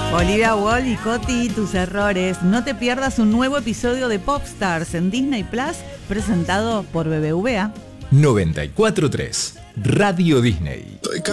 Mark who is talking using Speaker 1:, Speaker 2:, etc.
Speaker 1: Olivia Wilde y Coti, tus errores. No te pierdas un nuevo episodio de Popstars en Disney Plus, presentado por BBVA.
Speaker 2: 94.3 Radio Disney.